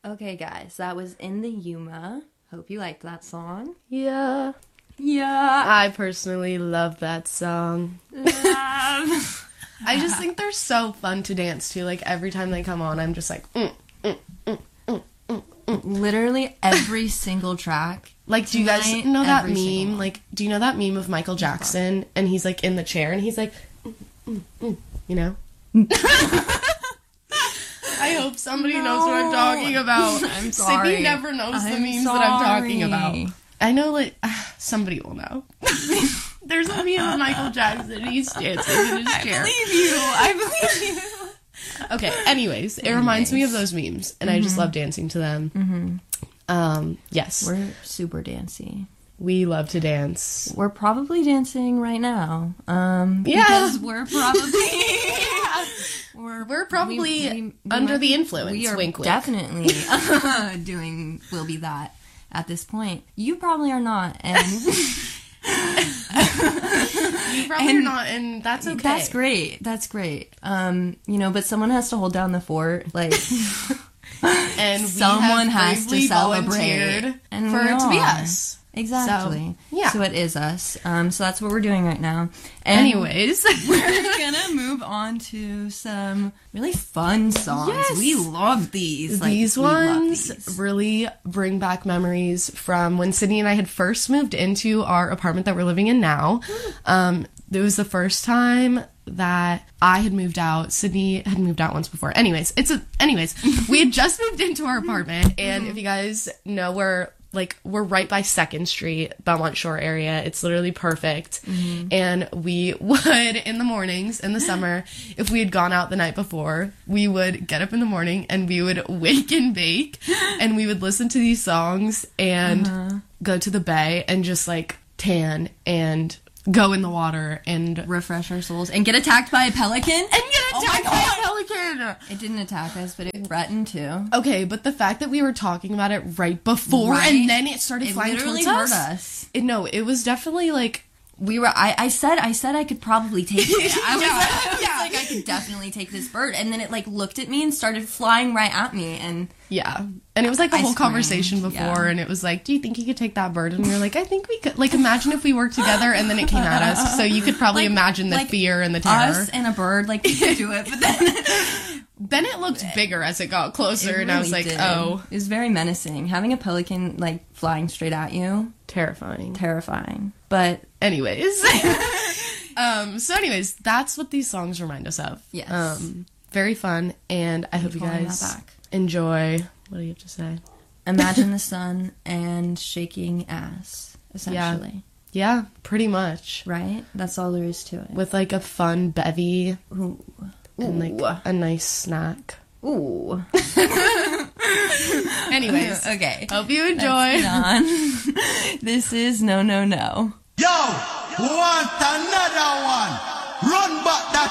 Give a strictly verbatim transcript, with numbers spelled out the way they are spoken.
Okay, guys, that was In the Yuma. Hope you liked that song. Yeah. Yeah. I personally love that song. Love. I just think they're so fun to dance to. Like, every time they come on, I'm just like, mm, mm, mm, mm, mm, mm. Literally every single track. Like, do you guys Tonight, know that every single meme? one. Like, do you know that meme of Michael Jackson? And he's, like, in the chair, and he's like, mm, mm, mm, you know? I hope somebody No. knows what I'm talking about. I'm sorry. Sydney never knows the I'm memes that I'm talking sorry. about. I know, like, uh, somebody will know. There's a meme of Michael Jackson. He's dancing in his chair. I believe you. I believe you. Okay, anyways, it reminds me of those memes, and mm-hmm. I just love dancing to them. Mm-hmm. Um, yes. We're super dancey. We love to dance. We're probably dancing right now. Um, yeah. Because we're probably... yeah. We're, we're probably we, we, we under might, the influence. We are wink, wink. definitely doing will be that at this point. You probably are not, and you probably and are not, and that's okay. That's great. That's great. Um, you know, but someone has to hold down the fort, like, and someone we have has to celebrate volunteered and for we it to be are. us. Exactly. So, yeah. So it is us. Um, so that's what we're doing right now. And anyways, we're gonna move on to some really fun songs. Yes. We love these. Like, these we love ones these. really bring back memories from when Sydney and I had first moved into our apartment that we're living in now. Um, it was the first time that I had moved out. Sydney had moved out once before. Anyways, it's a, anyways, we had just moved into our apartment, and if you guys know, we're like we're right by Second Street, Belmont Shore area. It's literally perfect. Mm-hmm. And we would, in the mornings, in the summer, if we had gone out the night before, we would get up in the morning and we would wake and bake, and we would listen to these songs and uh-huh. go to the bay and just like tan and go in the water and refresh our souls and get attacked by a pelican and get attacked oh by a pelican. It didn't attack us, but it threatened to. Okay, but the fact that we were talking about it right before right? and then it started it flying literally towards hurt us, us. It, no, it was definitely like we were. I, I said I said I could probably take it. I was, yeah, I was yeah. like I could definitely take this bird, and then it like looked at me and started flying right at me, and yeah, and it was like the I whole screamed. conversation before, yeah. and it was like, do you think you could take that bird? And we were like, I think we could. Like, imagine if we worked together, and then it came at us. So you could probably like, imagine the like fear and the terror. Us and a bird, like we could do it, but then. Then it looked bigger as it got closer, It and really I was like, did. oh. It was very menacing. Having a pelican, like, flying straight at you. Terrifying. Terrifying. But, anyways. um, so anyways, that's what these songs remind us of. Yes. Um, very fun, and I hope you guys enjoy. What do you have to say? Imagine the sun and shaking ass, essentially. Yeah, yeah, pretty much. Right? That's all there is to it. With, like, a fun bevy. Ooh. And, like, a nice snack. Ooh. Anyways. Okay. Hope you enjoy. This is No No No. Yo, want another one? Run back that